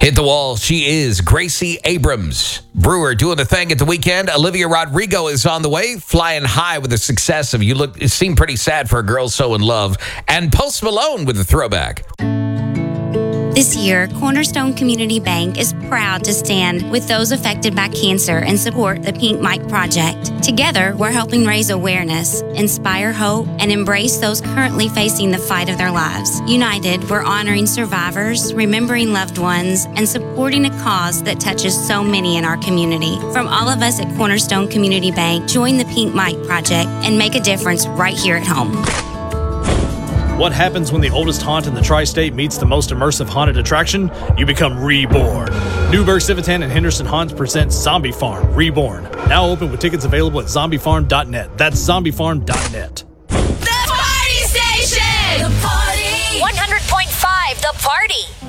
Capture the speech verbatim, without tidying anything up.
Hit the wall. She is Gracie Abrams. Brewer doing the thing at the weekend. Olivia Rodrigo is on the way, flying high with the success of You Look. It seemed pretty sad for a girl so in love. And Post Malone with a throwback. This year, Cornerstone Community Bank is proud to stand with those affected by cancer and support the Pink Mike Project. Together, we're helping raise awareness, inspire hope, and embrace those currently facing the fight of their lives. United, we're honoring survivors, remembering loved ones, and supporting a cause that touches so many in our community. From all of us at Cornerstone Community Bank, join the Pink Mike Project and make a difference right here at home. What happens when the oldest haunt in the tri-state meets the most immersive haunted attraction? You become reborn. Newburgh, Civitan, and Henderson Haunts presents Zombie Farm Reborn. Now open with tickets available at zombie farm dot net. That's zombie farm dot net. The Party Station! The Party! one hundred point five The Party.